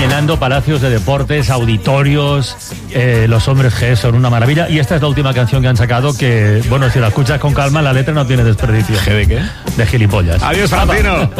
llenando palacios de deportes, auditorios. Los hombres G son una maravilla. Y esta es la última canción que han sacado que, bueno, si la escuchas con calma, la letra no tiene desperdicio. ¿G de qué? De gilipollas. Adiós, Valentino.